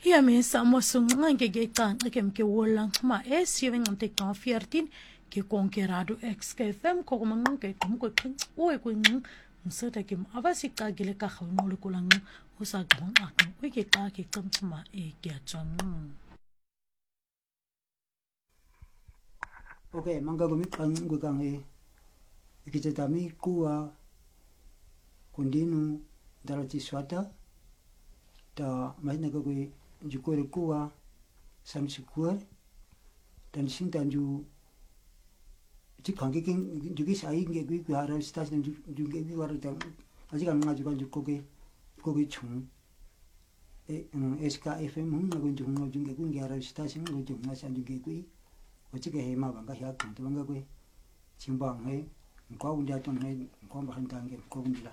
Ja mense amosong ke kan ke mke wolang ma siwing ante kan 14 ke konkerado XKFM ko mang ke ko o ko msota ke avasi ka gele ka khawno le kulang o sa gbon akon o ke ka ke kamtsma ke atson. Okay, manga gumi kan go kan ikitami kuwa kundinu darati swata ta mahina go jukore kuwa samsikuar dan sinta ju jikangi king jugi sai nge gui hara station ju nge gui war ta aji kan ngaju kan koge chung SKFM hung na go ju nge gui hara station go ju na san ju nge gui ochiga he ma banga ya kan to banga gui chimbang he ko undia ton he ko ba han tange ko undila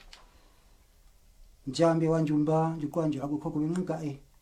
jambe wanjumba jukwanju agu ko winga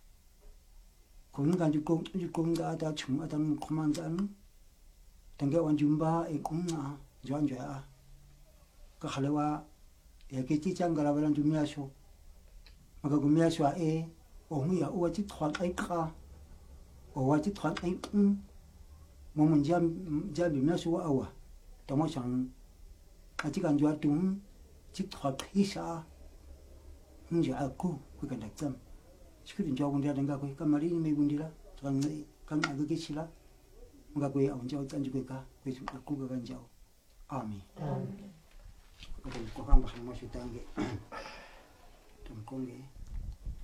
kunga jukunga ata chung ata kumanzan tanga wanjumba kunga janja ka khalewa yakiti changala balan jumiasho maka gumiasho ohuya uwachi twat ka owachi twat momon jambi miasho wa awa tamo chang atikan jwa tung chik twat isa nja aku kukandaksam 시크린 저하고 내가 된가 거기 까마리 메군디라 강 아그게 치라 뭔가 거기 언제 어쩐지고 가 그래서 갖고 간자오 아미 그리고 꼭 한번 한 번씩 당게 좀 공개